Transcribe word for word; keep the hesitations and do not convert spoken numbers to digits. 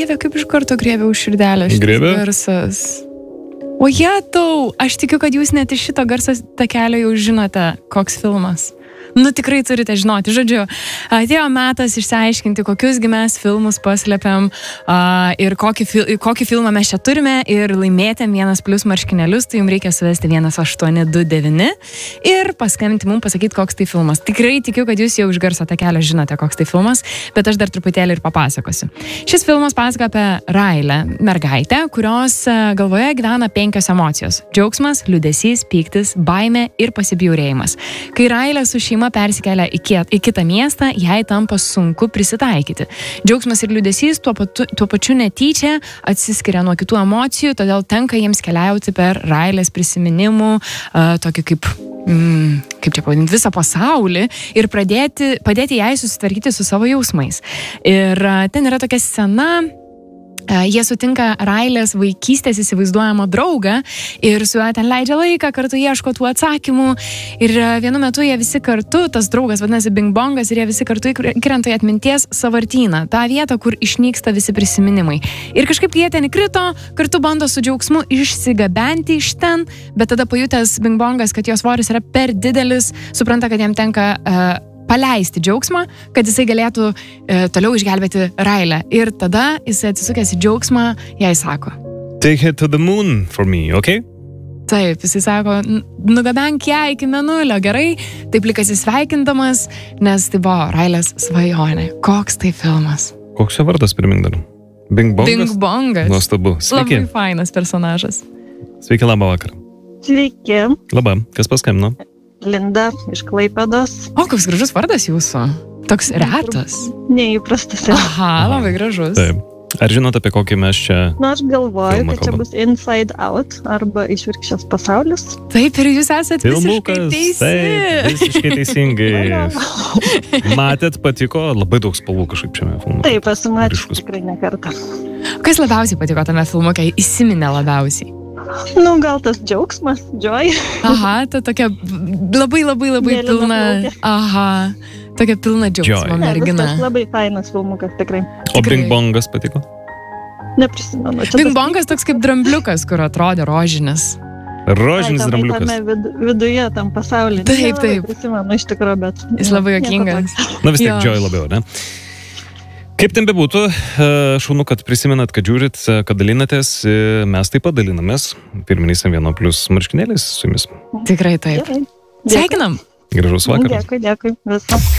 mergaitė, kaip iš karto grėbė už širdelę šitas Grėbė? garsas. O jetau, aš tikiu, kad jūs net iš šito garso takelio jau žinote, koks filmas. Nu, tikrai turite žinoti. Žodžiu, atėjo metas išsiaiškinti, kokiusgi mes filmus paslėpiam a, ir kokį, fil, kokį filmą mes čia turime ir laimėtėm vienas plus marškinėlius, tai jums reikia suvesti vienas aštuoni du devyni ir paskambinti mums pasakyti, koks tai filmas. Tikrai tikiu, kad jūs jau iš garso takelio žinote, koks tai filmas, bet aš dar truputėlį ir papasakosiu. Šis filmas pasaka apie Railę, mergaitę, kurios galvoje gyvena penkios emocijos. Džiaugsmas, liūdesys, pyktis, baimė ir pasibjaurėjimas. Kai Railė su šeima persikelia į, kiet, į kitą miestą, jai tampa sunku prisitaikyti. Džiaugsmas ir liūdesys tuo, patu, tuo pačiu netyčia atsiskiria nuo kitų emocijų, todėl tenka jiems keliauti per Railės prisiminimų, uh, tokį kaip, mm, kaip čia pavadinti, visą pasaulį ir pradėti, padėti jai susitvarkyti su savo jausmais. Ir uh, ten yra tokia scena, jie sutinka Railės vaikystės įsivaizduojamą draugą ir su juo ten leidžia laiką, kartu ieško tų atsakymų ir vienu metu jie visi kartu, tas draugas vadinasi Bing Bongas ir jie visi kartu įkrenta į atminties sąvartyną, tą vietą, kur išnyksta visi prisiminimai. Ir kažkaip jie ten įkrito, kartu bando su džiaugsmu išsigabenti iš ten, bet tada pajutęs Bing Bongas, kad jos svoris yra per didelis, supranta, kad jam tenka uh, paleisti džiaugsmą, kad jisai galėtų e, toliau išgelbėti Railę. Ir tada jisai atsisukęs į džiaugsmą, jai sako. Take her to the moon for me, okay? Taip, jisai sako, nugabenk ją iki mėnulio, gerai? Taip lyg atsisveikindamas, nes tai buvo Railės svajonė. Koks tai filmas? Koks jo vardas primink dar? Bing Bongas? Bing Bongas. Nuostabu. Sveiki. Labai fainas personažas. Sveiki, labą vakarą. Sveiki. Labą, kas paskambino? Linda iš Klaipėdos. O, koks gražus vardas jūsų. Toks retas. Neįprastas. Aha, labai gražus. Taip. Ar žinot, apie kokį mes čia... Na, aš galvoju, filmą kad čia kalbam? bus Inside Out arba Išvirkščias pasaulis. Taip, ir jūs esate visiškai Filmukas, teisi. taip, visiškai teisingai. Matėt, patiko, labai daug spalvų kažkaip šiame filme. Taip, esu matęs Ryškus. tikrai ne kartą. Kas labiausiai patiko tame filmuke, įsiminė labiausiai? Nu, gal tas džiaugsmas, joy. Aha, ta tokia labai labai labai Mėlyna pilna. plaukė. Aha, tokia pilna džiaugsmo Joy. Ne, mergina. viskas labai fainas filmukas, tikrai. O tikrai. Bing Bongas patiko? Neprisimenu. Čia Bing tas- Bongas toks kaip drambliukas, kur atrodė rožinis. Rožinis Ai, tame- drambliukas. tame vid, viduje, tam pasaulyje. Taip, Nelabai taip. Prisimenu iš tikrųjų, bet... Jis labai nieko juokingas. tokio. Na vis tiek Jo. Joy labiau, ne? Kaip ten bebūtų, šaunu, kad prisimenat, kad žiūrit, kad dalinatės, mes taip pat dalinamės. Pirminiais vieno plus marškinėlis su jumis. Tikrai taip. Gerai. Sveikinam. Gražus vakaras. Dėkui, dėkui. Visą.